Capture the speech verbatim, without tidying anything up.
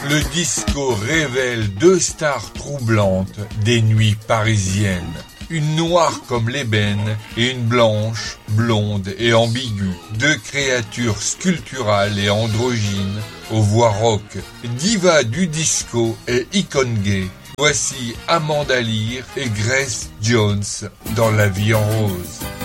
Le disco révèle deux stars troublantes des nuits parisiennes. Une noire comme l'ébène et une blanche, blonde et ambiguë. Deux créatures sculpturales et androgynes aux voix rock. Diva du disco et icône gay. Voici Amanda Lear et Grace Jones dans La Vie en rose.